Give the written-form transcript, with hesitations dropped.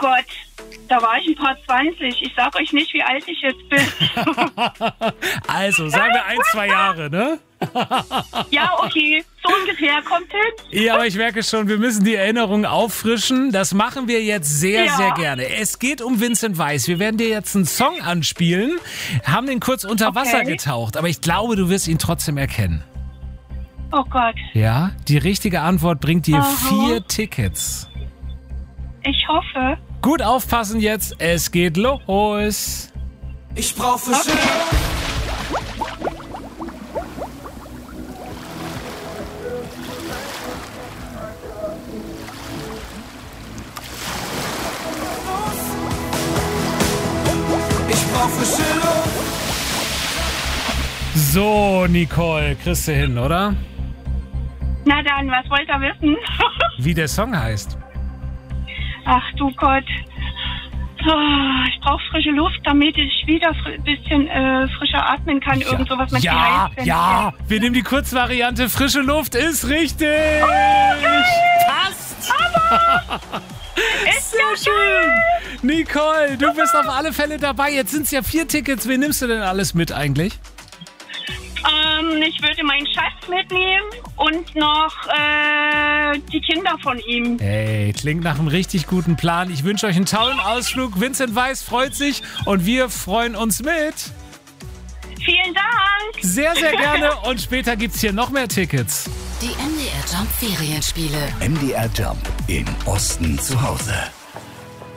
Gott, da war ich ein paar 20. Ich sag euch nicht, wie alt ich jetzt bin. Also, sagen wir 1-2 Jahre, ne? Ja, okay, so ungefähr, kommt hin. Ja, aber ich merke schon, wir müssen die Erinnerung auffrischen. Das machen wir jetzt sehr, sehr gerne. Es geht um Vincent Weiss. Wir werden dir jetzt einen Song anspielen, haben den kurz unter Wasser getaucht, aber ich glaube, du wirst ihn trotzdem erkennen. Oh Gott. Ja, die richtige Antwort bringt dir 4 Tickets. Ich hoffe. Gut aufpassen jetzt, es geht los. Ich brauch frische So, Nicole, kriegst du hin, oder? Na dann, was wollt ihr wissen? Wie der Song heißt. Ach du Gott. Ich brauche frische Luft, damit ich wieder ein bisschen frischer atmen kann. Irgend sowas. Ja, wir nehmen die Kurzvariante. Frische Luft ist richtig. Passt. Ist Sehr schön. Nicole, du bist auf alle Fälle dabei. Jetzt sind es ja 4 Tickets. Wen nimmst du denn alles mit eigentlich? Ich würde meinen Schatz mitnehmen und noch die Kinder von ihm. Hey, klingt nach einem richtig guten Plan. Ich wünsche euch einen tollen Ausflug. Vincent Weiss freut sich und wir freuen uns mit. Vielen Dank. Sehr, sehr gerne. Und später gibt's hier noch mehr Tickets. Die MDR Jump Ferienspiele. MDR Jump im Osten zu Hause.